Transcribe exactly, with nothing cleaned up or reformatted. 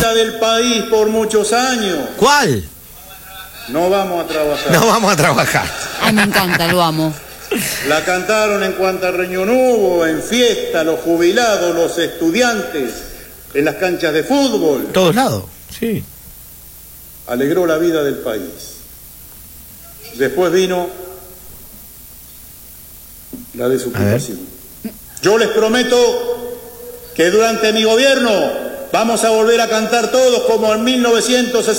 vida del país por muchos años. ¿Cuál? No vamos a trabajar. No vamos a trabajar. Ay, me encanta, lo amo. La cantaron en cuanta reunión hubo, en fiesta, los jubilados, los estudiantes, en las canchas de fútbol. Todos lados, sí. Alegró la vida del país. Después vino la desocupación. Yo les prometo que durante mi gobierno vamos a volver a cantar todos como en mil novecientos sesenta.